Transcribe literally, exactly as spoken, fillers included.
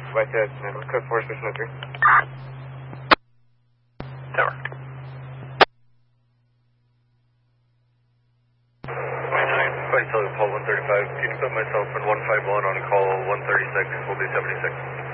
White Dead, code four six nine three. Tower. Flight Cellular Paul one thirty-five. Can you put myself in one five one on call one thirty-six? We'll do seventy-six.